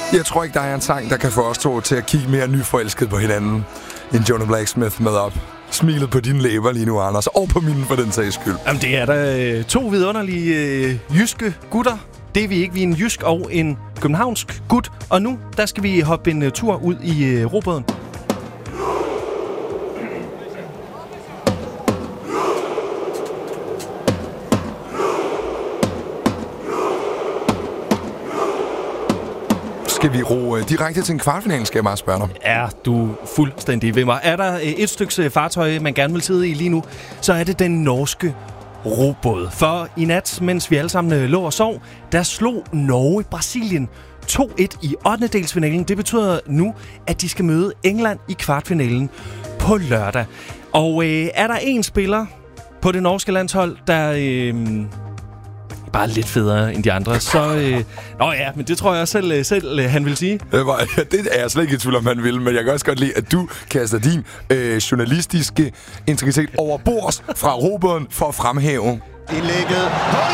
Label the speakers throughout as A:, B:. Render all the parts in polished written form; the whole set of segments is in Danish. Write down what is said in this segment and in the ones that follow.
A: Jeg tror ikke, der er en sang, der kan få os to til at kigge mere nyforelsket på hinanden, end Jonah Blacksmith med op. Smilet på dine læber lige nu, Anders, og på mine for den sags skyld.
B: Jamen, det er der to vidunderlige jyske gutter. Det er vi ikke. Vi er en jysk og en københavnsk gut. Og nu, der skal vi hoppe en tur ud i robåden.
A: Skal vi ro direkte til en kvartfinale, skal jeg bare spørge dig?
B: Er du fuldstændig ved mig? Er der et stykke fartøj, man gerne vil sidde i lige nu, så er det den norske robåd. For i nat, mens vi alle sammen lå og sov, der slog Norge Brasilien 2-1 i 8. Det betyder nu, at de skal møde England i kvartfinalen på lørdag. Og er der en spiller på det norske landshold, der bare lidt federe end de andre, så... Nå ja, men det tror jeg selv han vil sige.
A: Det er jeg slet ikke i tvivl om, han vil, men jeg kan også godt lide, at du kaster din journalistiske integritet over bords fra robåden for at fremhæve.
C: Indlægget.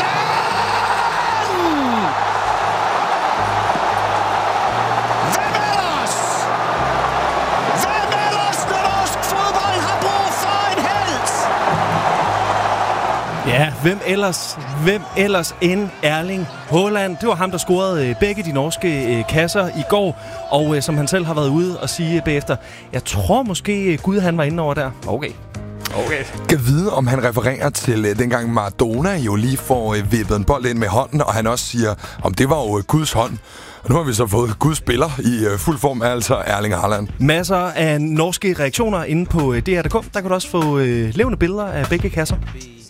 B: Ja, hvem ellers end Erling Haaland. Det var ham, der scorede begge de norske kasser i går. Og som han selv har været ude og sige bagefter, jeg tror måske Gud han var inde over der. Okay.
A: Kan vide, om han refererer til dengang Maradona jo lige får vippet en bold ind med hånden, og han også siger, om det var jo Guds hånd. Og nu har vi så fået Guds spiller i fuld form, altså Erling Haaland.
B: Masser af norske reaktioner inde på DR.dk. Der kan du også få levende billeder af begge kasser.